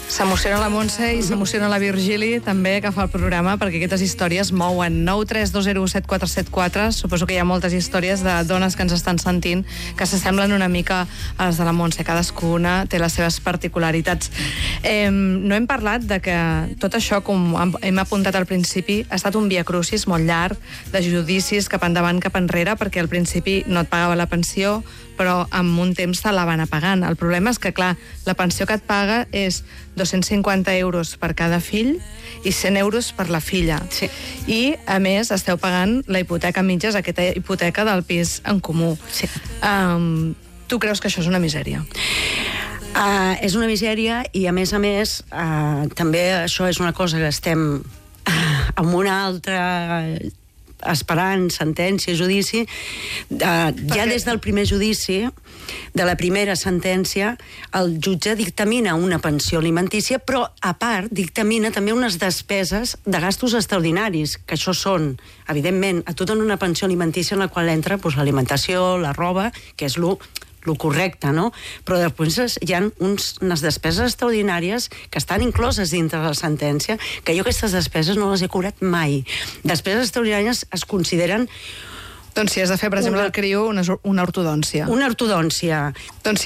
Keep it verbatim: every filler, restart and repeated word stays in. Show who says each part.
Speaker 1: S'emociona la Montse i s'emociona la Virgili també, que fa el programa, perquè aquestes històries mouen. nou tres dos zero set quatre set quatre. Suposo que hi ha moltes històries de dones que ens estan sentint que s'assemblen una mica a les de la Montse. Cadascuna té les seves particularitats. Eh, no hem parlat de que tot això, com hem apuntat al principi, ha estat un viacrucis molt llarg, de judicis cap endavant, cap enrere, perquè al principi no et pagava la pensió, però amb un temps te la van apagant. El problema és que, clar, la pensió que et paga és dos-cents cinquanta euros per cada fill i cent euros per la filla.
Speaker 2: Sí.
Speaker 1: I, a més, esteu pagant la hipoteca mitges, aquesta hipoteca del pis en comú.
Speaker 2: Sí.
Speaker 1: Um, tu creus que això és una misèria?
Speaker 2: Uh, és una misèria i, a més a més, uh, també això és una cosa que estem uh, amb una altra... esperant sentència, judici. Uh, ja des del primer judici, de la primera sentència, el jutge dictamina una pensió alimentícia, però, a part, dictamina també unes despeses de gastos extraordinaris, que això són, evidentment, a tu dona una pensió alimentícia en la qual entra doncs, l'alimentació, la roba, que és lo... el correcte, no? Però després hi ha uns, unes despeses extraordinàries que estan incloses dintre de la sentència, que jo aquestes despeses no les he cobrat mai. Despeses extraordinàries es consideren...
Speaker 1: Doncs si has de fer, per exemple, una... el criu, una, una ortodòncia.
Speaker 2: Una ortodòncia.
Speaker 1: Doncs si